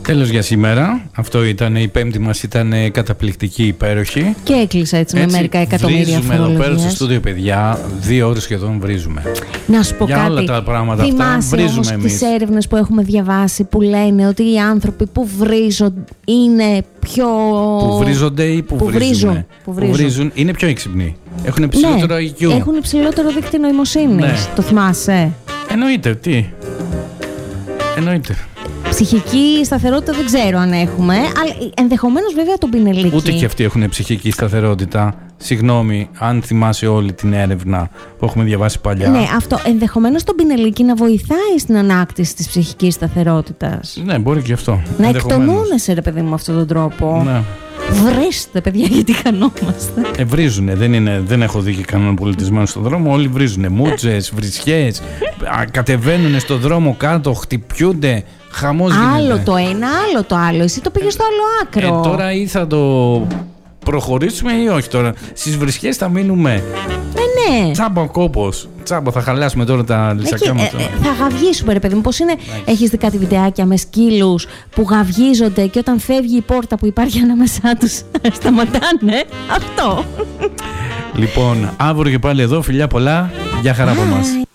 Τέλος για σήμερα. Αυτό ήταν, η πέμπτη μας ήταν καταπληκτική, υπέροχη. Και έκλεισα έτσι με μερικά εκατομμύρια βρίζουμε εδώ πέρα στο στούντιο, παιδιά. 2 ώρες σχεδόν βρίζουμε. Να σου πω για κάτι. όλα τα πράγματα Θυμάσαι αυτά βρίζουμε όμως εμείς. τις έρευνες που έχουμε διαβάσει που λένε ότι οι άνθρωποι που βρίζουν είναι πιο... Που βρίζονται ή που βρίζουν. Που βρίζουν είναι πιο έξυπνοι. Έχουν υψηλότερο IQ. Έχουν υψηλότερο δίκτυο νοημοσύνης. Ναι. Το θυμάσαι? Εννοείται. Τι. Εννοείται. Ψυχική σταθερότητα δεν ξέρω αν έχουμε, αλλά ενδεχομένως βέβαια τον πινελίκι. Ούτε και αυτοί έχουν ψυχική σταθερότητα. Συγγνώμη, αν θυμάσαι όλη την έρευνα που έχουμε διαβάσει παλιά. Ναι, αυτό ενδεχομένως τον πινελίκι να βοηθάει στην ανάκτηση της ψυχικής σταθερότητας. Ναι, μπορεί και αυτό. Να εκτονώνεσαι, ρε παιδί μου, με αυτόν τον τρόπο. Ναι. Βρέστε, παιδιά, γιατί χανόμαστε. Βρίζουνε, δεν έχω δει και κανέναν πολιτισμένο στον δρόμο. Όλοι βρίζουνε. Μούτζες, βρισιές. Κατεβαίνουνε στον δρόμο κάτω, χτυπιούνται. Χαμός γίνεται. Άλλο το ένα, άλλο το άλλο. Εσύ το πήγες στο άλλο άκρο. Τώρα ή θα το προχωρήσουμε ή όχι τώρα. Στις βρισιές θα μείνουμε. Ναι. Τσάμπα ο κόπος. Τσάμπα, θα χαλάσουμε τώρα τα λυσακιά μας. Θα γαυγίσουμε, ρε παιδί μου. Πώς είναι, έχεις δει κάτι βιντεάκια με σκύλους που γαυγίζονται και όταν φεύγει η πόρτα που υπάρχει ανάμεσά τους σταματάνε? Αυτό. Λοιπόν, αύριο και πάλι εδώ. Φιλιά πολλά. Γεια χαρά από εμάς.